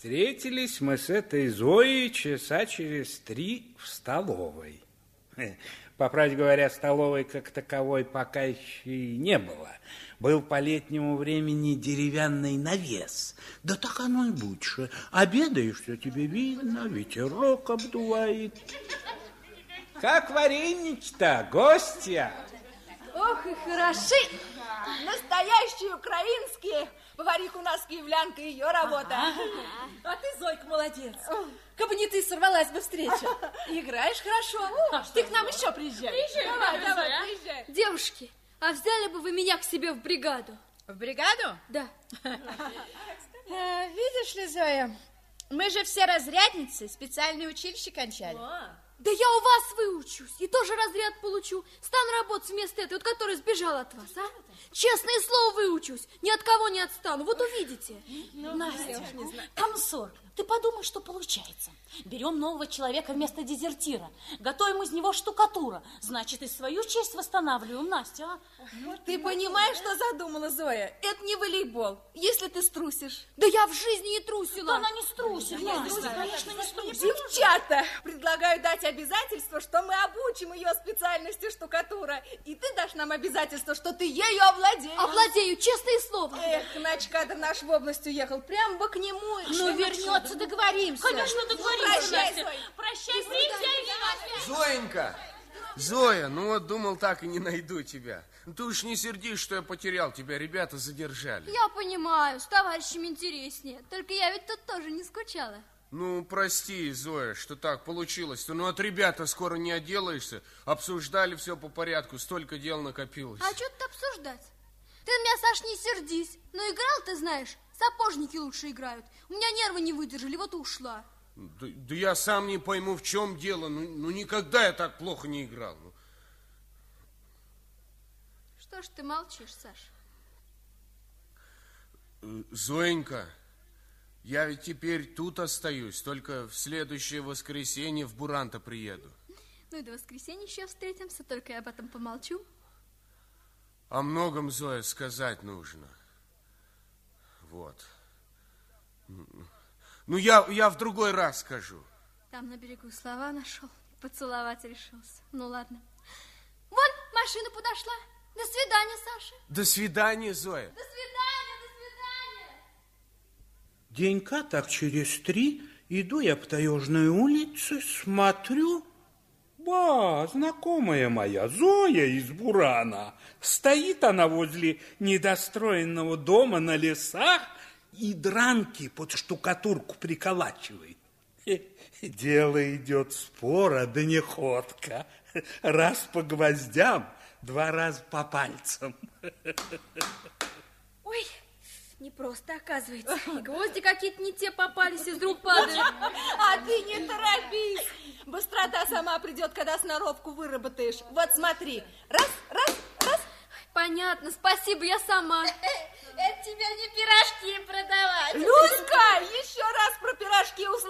Встретились мы с этой Зоей часа через 3 в столовой. По правде говоря, столовой как таковой пока еще и не было. Был по летнему времени деревянный навес. Да так оно и лучше. Обедаешь, все тебе видно, ветерок обдувает. Как варенье-то, гостья? Ох и хороши! Настоящие украинские. Повариха у нас киевлянка, ее работа. А ты, Зойка, молодец. Кабы не ты, сорвалась бы встреча. Играешь хорошо. Ты к нам еще приезжай. Давай, приезжай. Девушки, а взяли бы вы меня к себе в бригаду? В бригаду? Да. Видишь ли, Зоя, мы же все разрядницы, специальные училища кончали. Да я у вас выучусь и тоже разряд получу. Стану работать вместо этой, вот которая сбежала от вас, а? Честное слово, выучусь. Ни от кого не отстану. Вот увидите. Настя, комсорг, ты подумай, что получается. Берем нового человека вместо дезертира. Готовим из него штукатура. Значит, и свою честь восстанавливаем, Настя, а? Ты понимаешь, что задумала, Зоя? Это не волейбол, если ты струсишь. Да я в жизни не трусила. Да она не струсит, Настя, конечно, не струсит. Девчата, предлагаю дать обязательство, что мы обучим ее специальности штукатура. И ты дашь нам обязательство, что ты ею овладеешь. Овладею, честное слово. Эх, начкадр наш в область уехал, прям бы к нему. Ну, вернется, договоримся. Конечно, договоримся, Прощай, Настя. Зоя. Прощай, приезжай. Зоенька! Зоя, ну вот думал, так и не найду тебя. Ты уж не сердись, что я потерял тебя, ребята задержали. Я понимаю, с товарищами интереснее. Только я ведь тут тоже не скучала. Ну, прости, Зоя, что так получилось-то. Ну, от ребята скоро не отделаешься. Обсуждали все по порядку, столько дел накопилось. А что тут обсуждать? Ты на меня, Саш, не сердись. Но играл, ты знаешь, сапожники лучше играют. У меня нервы не выдержали, вот и ушла. Да я сам не пойму, в чем дело. Ну, никогда я так плохо не играл. Что ж ты молчишь, Саш? Зоенька, я ведь теперь тут остаюсь. Только в следующее воскресенье в Буранто приеду. Ну и до воскресенья еще встретимся, только я об этом помолчу. О многом, Зоя, сказать нужно. Вот. Ну, я в другой раз скажу. Там на берегу слова нашел, поцеловать решился. Ну, ладно. Вон, машина подошла. До свидания, Саша. До свидания, Зоя. До свидания, до свидания. Денька так через 3 иду я по Таежной улице, смотрю. Ба, знакомая моя, Зоя из Бурана. Стоит она возле недостроенного дома на лесах и дранки под штукатурку приколачивает. Дело идет спора, да не ходка. Раз по гвоздям, 2 раза по пальцам. Ой, не просто оказывается. И гвозди какие-то не те попались, из рук падают. А ты не торопись. Быстрота сама придет, когда сноровку выработаешь. Вот смотри. Раз. Понятно, спасибо, я сама. Это тебе не пирожки продавать. Люська, еще раз про пирожки услышала.